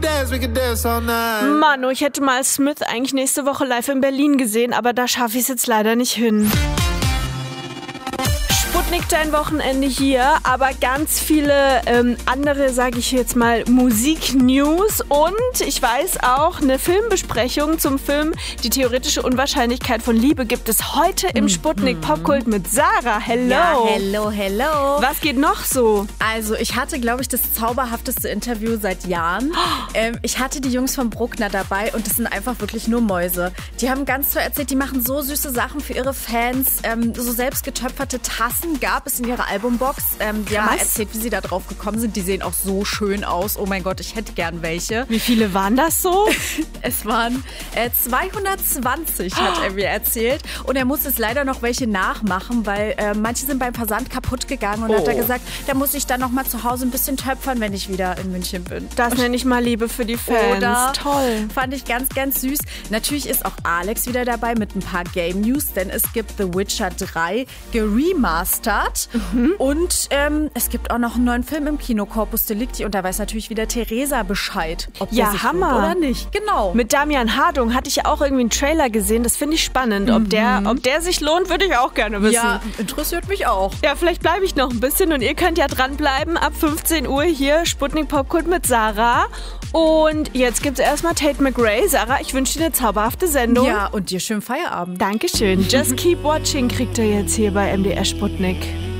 Manu, ich hätte mal Smith eigentlich nächste Woche live in Berlin gesehen, aber da schaffe ich es jetzt leider nicht hin. Sputnik dein Wochenende hier, aber ganz viele andere, sage ich jetzt mal, Musik-News und ich weiß auch, eine Filmbesprechung zum Film Die theoretische Unwahrscheinlichkeit von Liebe gibt es heute im Sputnik Popkult mit Sarah. Hello. Ja, hello. Was geht noch so? Also ich hatte, glaube ich, das zauberhafteste Interview seit Jahren. Ich hatte die Jungs von Bruckner dabei und das sind einfach wirklich nur Mäuse. Die haben ganz toll erzählt, die machen so süße Sachen für ihre Fans, so selbst getöpferte Tassen gab es in ihrer Albumbox. Die haben mal erzählt, wie sie da drauf gekommen sind. Die sehen auch so schön aus. Oh mein Gott, ich hätte gern welche. Wie viele waren das so? Es waren 220, hat er mir erzählt. Und er muss jetzt leider noch welche nachmachen, weil manche sind beim Versand kaputt gegangen. Und hat er gesagt, da muss ich dann noch mal zu Hause ein bisschen töpfern, wenn ich wieder in München bin. Das nenne ich mal Liebe für die Fans. Oder? Toll. Fand ich ganz, ganz süß. Natürlich ist auch Alex wieder dabei mit ein paar Game News, denn es gibt The Witcher 3 geremastert. Und es gibt auch noch einen neuen Film im Kino, Corpus Delicti. Und da weiß natürlich wieder Theresa Bescheid, ob der sich lohnt oder nicht. Genau. Mit Damian Hardung hatte ich ja auch irgendwie einen Trailer gesehen. Das finde ich spannend. Ob der sich lohnt, würde ich auch gerne wissen. Ja, interessiert mich auch. Ja, vielleicht bleibe ich noch ein bisschen und ihr könnt ja dranbleiben. Ab 15 Uhr hier Sputnik Popkult mit Sarah. Und jetzt gibt es erstmal Tate McRae. Sarah, ich wünsche dir eine zauberhafte Sendung. Ja, und dir schönen Feierabend. Dankeschön. Just Keep Watching kriegt ihr jetzt hier bei MDR Sputnik.